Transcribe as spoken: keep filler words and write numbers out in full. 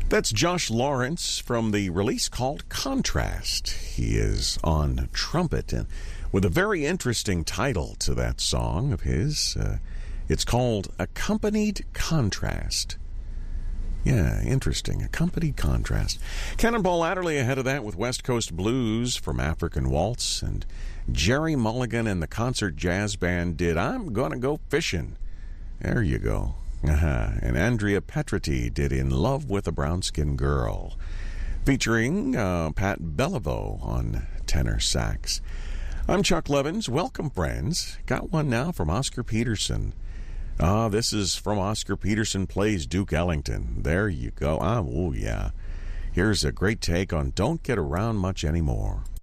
That's Josh Lawrence from the release called Contrast. He is on trumpet and with a very interesting title to that song of his. Uh, it's called Accompanied Contrast. Yeah, interesting. Accompanied Contrast. Cannonball Adderley ahead of that with West Coast Blues from African Waltz, and Jerry Mulligan and the Concert Jazz Band did I'm Gonna Go Fishing. There you go. Uh-huh. And Andrea Petriti did In Love with a Brown-Skinned Girl, featuring uh, Pat Beliveau on tenor sax. I'm Chuck Levins. Welcome, friends. Got one now from Oscar Peterson. Ah, uh, this is from Oscar Peterson Plays Duke Ellington. There you go. Ah, oh, yeah. Here's a great take on Don't Get Around Much Anymore.